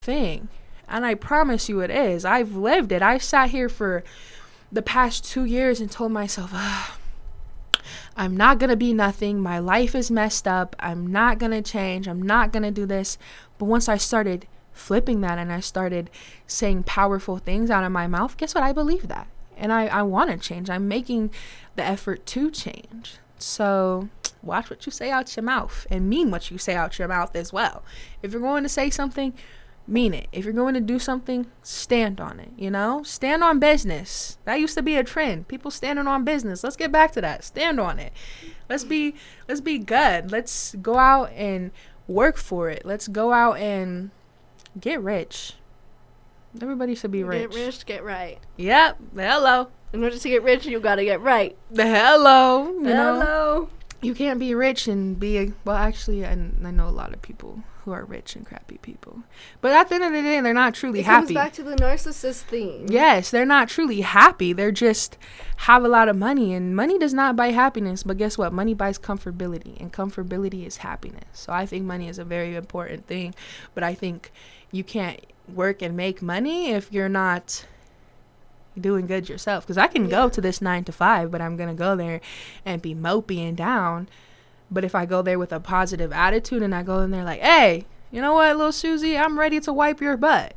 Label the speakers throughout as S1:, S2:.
S1: thing. And I promise you it is. I've lived it. I sat here for the past 2 years and told myself, I'm not going to be nothing. My life is messed up. I'm not going to change. I'm not going to do this. But once I started flipping that and I started saying powerful things out of my mouth, guess what? I believe that. And I want to change. I'm making the effort to change. So watch what you say out your mouth and mean what you say out your mouth as well. If you're going to say something, mean it. If you're going to do something, stand on it, stand on business. That used to be a trend. People standing on business. Let's get back to that. Stand on it. Let's be good. Let's go out and work for it. Let's go out and get rich. Everybody should be rich.
S2: Get rich, get right.
S1: Yep. Hello.
S2: In order to get rich, you got to get right.
S1: Hello.
S2: Hello.
S1: You can't be rich and be actually, I know a lot of people who are rich and crappy people, but at the end of the day, they're not truly happy.
S2: It comes back to the narcissist theme.
S1: Yes, they're not truly happy. They're just have a lot of money, and money does not buy happiness. But guess what? Money buys comfortability, and comfortability is happiness. So I think money is a very important thing, but I think you can't work and make money if you're not doing good yourself. Because I can go to this 9 to 5, but I'm gonna go there and be mopey and down. But if I go there with a positive attitude and I go in there like, hey, you know what, little Susie, I'm ready to wipe your butt,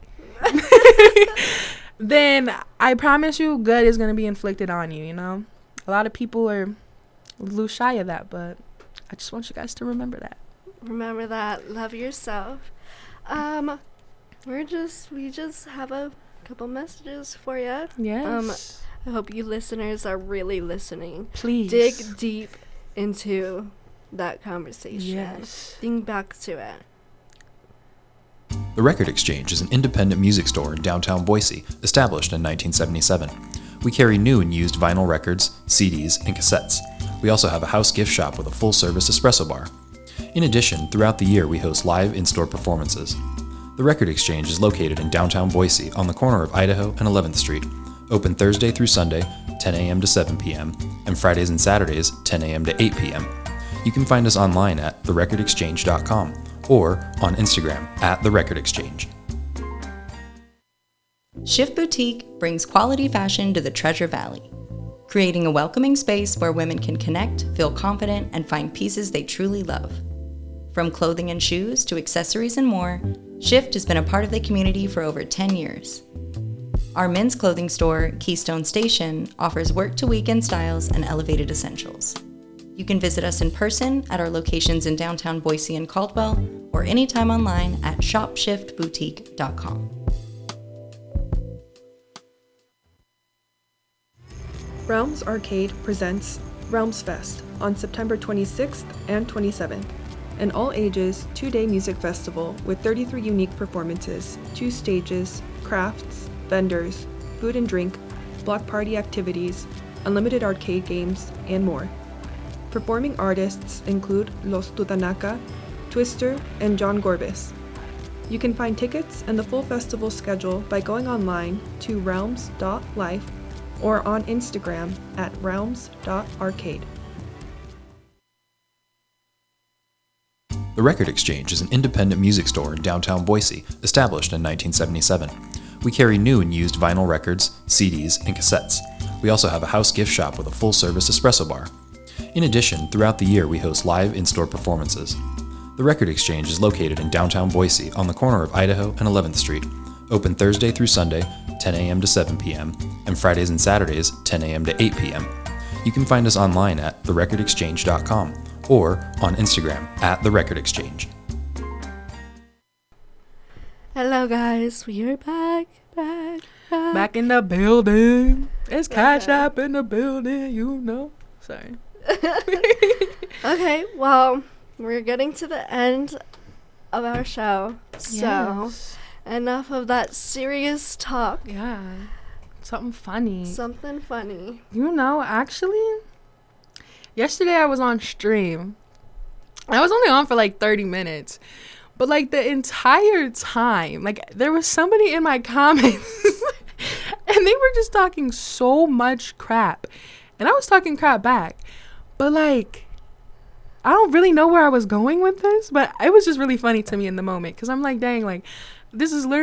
S1: then I promise you good is going to be inflicted on you, A lot of people are a little shy of that, but I just want you guys to remember that.
S2: Remember that. Love yourself. We just have a couple messages for you.
S1: Yes.
S2: I hope you listeners are really listening.
S1: Please.
S2: Dig deep into that conversation.
S1: Yes.
S2: Think back to it.
S3: The Record Exchange is an independent music store in downtown Boise, established in 1977. We carry new and used vinyl records, CDs, and cassettes. We also have a house gift shop with a full-service espresso bar. In addition, throughout the year we host live in-store performances. The Record Exchange is located in downtown Boise on the corner of Idaho and 11th Street. Open Thursday through Sunday, 10 a.m. to 7 p.m., and Fridays and Saturdays, 10 a.m. to 8 p.m. You can find us online at therecordexchange.com or on Instagram at therecordexchange.
S4: Shift Boutique brings quality fashion to the Treasure Valley, creating a welcoming space where women can connect, feel confident, and find pieces they truly love. From clothing and shoes to accessories and more, Shift has been a part of the community for over 10 years. Our men's clothing store, Keystone Station, offers work-to-weekend styles and elevated essentials. You can visit us in person at our locations in downtown Boise and Caldwell, or anytime online at shopshiftboutique.com.
S5: Realms Arcade presents Realms Fest on September 26th and 27th. An all-ages, 2-day music festival with 33 unique performances, 2 stages, crafts, vendors, food and drink, block party activities, unlimited arcade games, and more. Performing artists include Los Tutanaka, Twister, and John Gorbis. You can find tickets and the full festival schedule by going online to realms.life or on Instagram at realms.arcade.
S3: The Record Exchange is an independent music store in downtown Boise, established in 1977. We carry new and used vinyl records, CDs, and cassettes. We also have a house gift shop with a full-service espresso bar. In addition, throughout the year we host live in-store performances. The Record Exchange is located in downtown Boise on the corner of Idaho and 11th Street. Open Thursday through Sunday, 10 a.m. to 7 p.m., and Fridays and Saturdays, 10 a.m. to 8 p.m. You can find us online at therecordexchange.com or on Instagram at therecordexchange.
S2: Hello guys, we are back.
S1: Back in the building. It's Cash App in the building, Sorry.
S2: Okay, well, we're getting to the end of our show. So, enough of that serious talk.
S1: Yeah. Something funny.
S2: Something funny.
S1: Actually, yesterday I was on stream. I was only on for like 30 minutes. But like the entire time, like there was somebody in my comments and they were just talking so much crap. And I was talking crap back. But like, I don't really know where I was going with this, but it was just really funny to me in the moment. Because I'm like, dang, like, This is literally